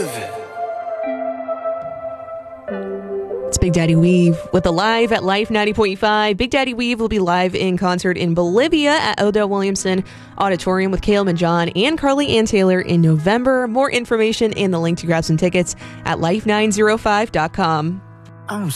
It's Big Daddy Weave with Alive at Life 90.5. Big Daddy Weave will be live in concert in Bolivia at Odell Williamson Auditorium with Caleb and John and Carly Ann Taylor in November. More information and the link to grab some tickets at life905.com.